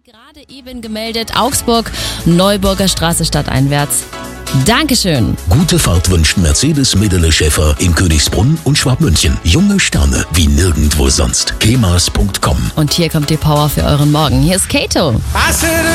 Gerade eben gemeldet, Augsburg, Neuburger Straße stadteinwärts. Dankeschön. Gute Fahrt wünscht Mercedes Medele Schäfer in Königsbrunn und Schwabmünchen. Junge Sterne wie nirgendwo sonst. kemas.com. Und hier kommt die Power für euren Morgen. Hier ist Kato.